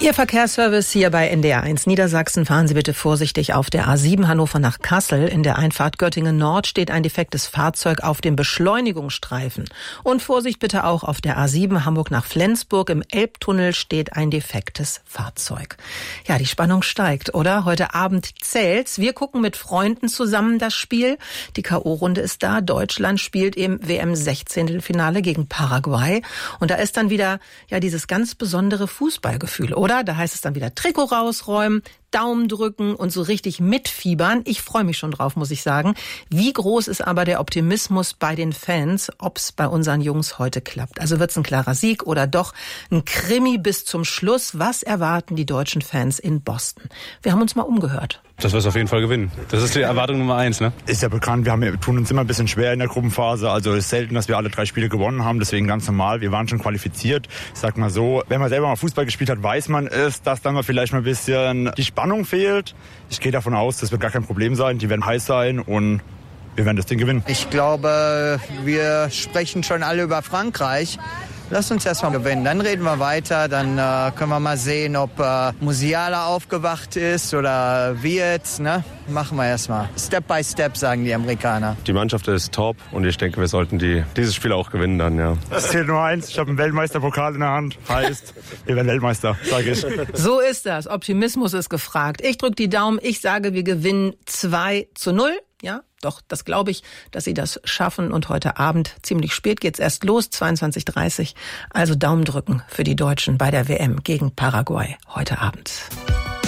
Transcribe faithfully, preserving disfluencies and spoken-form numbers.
Ihr Verkehrsservice hier bei N D R eins Niedersachsen. Fahren Sie bitte vorsichtig auf der A sieben Hannover nach Kassel. In der Einfahrt Göttingen Nord steht ein defektes Fahrzeug auf dem Beschleunigungsstreifen. Und Vorsicht bitte auch auf der A sieben Hamburg nach Flensburg. Im Elbtunnel steht ein defektes Fahrzeug. Ja, die Spannung steigt, oder? Heute Abend zählt's. Wir gucken mit Freunden zusammen das Spiel. Die K O-Runde ist da. Deutschland spielt im W M-Sechzehntelfinale gegen Paraguay. Und da ist dann wieder ja dieses ganz besondere Fußballgefühl, oder? Da heißt es dann wieder Trikot rausräumen, Daumen drücken und so richtig mitfiebern. Ich freue mich schon drauf, muss ich sagen. Wie groß ist aber der Optimismus bei den Fans, ob es bei unseren Jungs heute klappt? Also wird es ein klarer Sieg oder doch ein Krimi bis zum Schluss? Was erwarten die deutschen Fans in Boston? Wir haben uns mal umgehört. Dass wir es auf jeden Fall gewinnen. Das ist die Erwartung Nummer eins, ne? Ist ja bekannt, wir, haben, wir tun uns immer ein bisschen schwer in der Gruppenphase. Also es ist selten, dass wir alle drei Spiele gewonnen haben. Deswegen ganz normal, wir waren schon qualifiziert. Ich sag mal so, wenn man selber mal Fußball gespielt hat, weiß man es, dass dann mal vielleicht mal ein bisschen die Spannung fehlt. Ich gehe davon aus, das wird gar kein Problem sein. Die werden heiß sein und wir werden das Ding gewinnen. Ich glaube, wir sprechen schon alle über Frankreich. Lass uns erstmal gewinnen, dann reden wir weiter, dann äh, können wir mal sehen, ob äh, Musiala aufgewacht ist oder wie jetzt, ne? Machen wir erstmal. Step by Step, sagen die Amerikaner. Die Mannschaft ist top und ich denke, wir sollten die, dieses Spiel auch gewinnen dann, ja. Es zählt nur eins, ich habe einen Weltmeisterpokal in der Hand, heißt, wir werden Weltmeister, sage ich. So ist das, Optimismus ist gefragt. Ich drücke die Daumen, ich sage, wir gewinnen zwei zu null. Ja, doch, das glaube ich, dass sie das schaffen. Und heute Abend, ziemlich spät, geht's erst los, zweiundzwanzig Uhr dreißig. Also Daumen drücken für die Deutschen bei der W M gegen Paraguay heute Abend.